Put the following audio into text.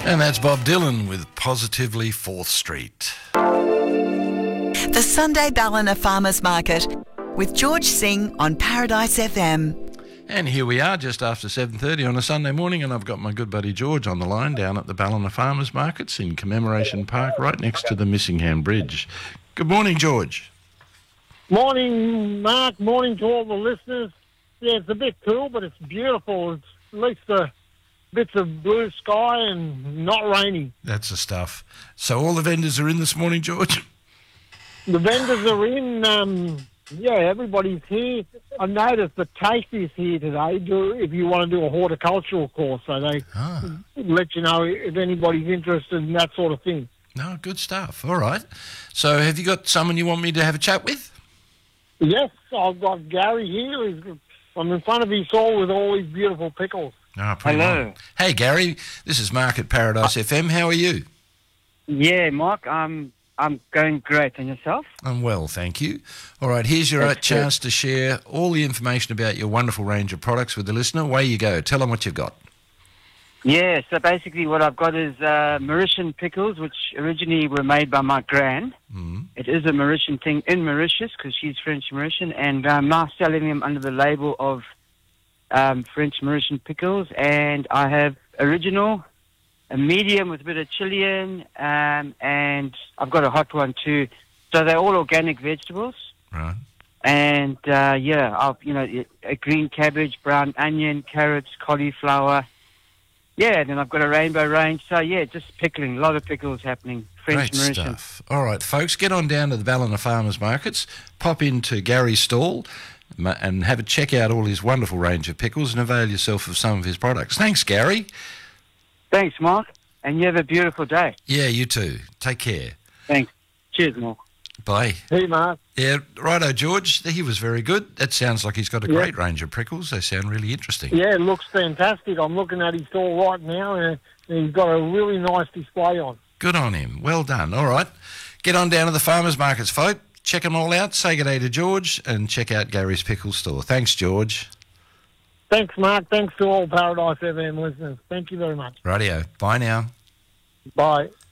And that's Bob Dylan with Positively 4th Street. The Sunday Ballina Farmers Market with George Singh on Paradise FM. And here we are just after 7:30 on a Sunday morning, and I've got my good buddy George on the line down at the Ballina Farmers Markets in Commemoration Park, right next to the Missingham Bridge. Good morning, George. Morning, Mark. Morning to all the listeners. Yeah, it's a bit cool, but it's beautiful. It's at least the bits of blue sky and not rainy. That's the stuff. So all the vendors are in this morning, George? The vendors are in. Everybody's here. I noticed the Taste is here today. If you want to do a horticultural course, so they let you know if anybody's interested in that sort of thing. No, good stuff. All right. So have you got someone you want me to have a chat with? Yes, I've got Gary here. I'm in front of his stall with all these beautiful pickles. Oh, hello. Well. Hey, Gary. This is Mark at Paradise FM. How are you? Yeah, Mark. I'm going great. And yourself? I'm well, thank you. All right, here's your chance to share all the information about your wonderful range of products with the listener. Away you go. Tell them what you've got. Yeah, so basically what I've got is Mauritian pickles, which originally were made by my gran. It is a Mauritian thing in Mauritius because she's French Mauritian, and I'm now selling them under the label of French Mauritian pickles. And I have original, a medium with a bit of Chilean, and I've got a hot one too. So they're all organic vegetables. Right. And a green cabbage, brown onion, carrots, cauliflower. Yeah, and then I've got a rainbow range. So, yeah, just pickling. A lot of pickles happening. French Great Mauritian. Stuff. All right, folks, get on down to the Ballina Farmers Markets, pop into Gary's stall and have a check out all his wonderful range of pickles and avail yourself of some of his products. Thanks, Gary. Thanks, Mark. And you have a beautiful day. Yeah, you too. Take care. Thanks. Cheers, Mark. Bye. Hey, Mark. Yeah, righto, George. He was very good. That sounds like he's got a great range of pickles. They sound really interesting. Yeah, it looks fantastic. I'm looking at his stall right now, and he's got a really nice display on. Good on him. Well done. All right. Get on down to the farmers markets, folk. Check them all out. Say good day to George and check out Gary's Pickle Store. Thanks, George. Thanks, Mark. Thanks to all Paradise FM listeners. Thank you very much. Rightio. Bye now. Bye.